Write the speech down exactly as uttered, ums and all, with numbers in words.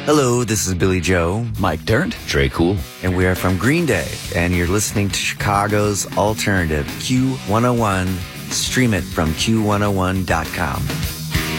Hello, this is Billy Joe, Mike Dirnt, Trey Cool, and we are from Green Day, and you're listening to Chicago's alternative Q one oh one. Stream it from Q one oh one dot com.